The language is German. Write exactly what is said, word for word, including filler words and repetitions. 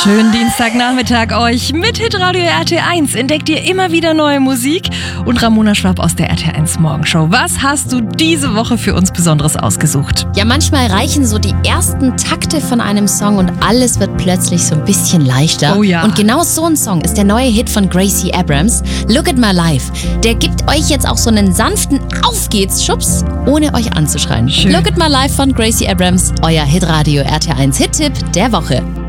Schönen Dienstagnachmittag euch. Mit Hitradio R T eins entdeckt ihr immer wieder neue Musik. Und Ramona Schwab aus der R T eins Morgenshow. Was hast du diese Woche für uns Besonderes ausgesucht? Ja, manchmal reichen so die ersten Takte von einem Song und alles wird plötzlich so ein bisschen leichter. Oh ja. Und genau so ein Song ist der neue Hit von Gracie Abrams, Look at My Life. Der gibt euch jetzt auch so einen sanften Auf geht's Schubs, ohne euch anzuschreien. Schön. Look at My Life von Gracie Abrams, euer Hitradio R T eins Hit-Tipp der Woche.